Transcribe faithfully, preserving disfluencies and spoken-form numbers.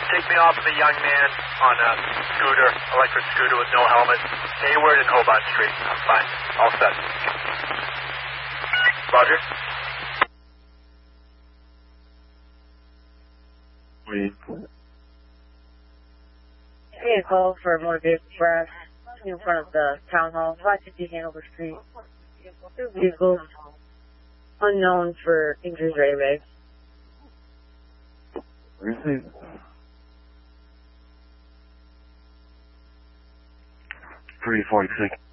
take me off of a young man on a scooter, electric scooter with no helmet. Hayward and Hobart Street. I'm fine. All set. Roger. Wait. Vehicle for motor vehicle crash in front of the town hall, five fifty Hanover Street. Two vehicles unknown for injuries or airbags. Really? three forty-six.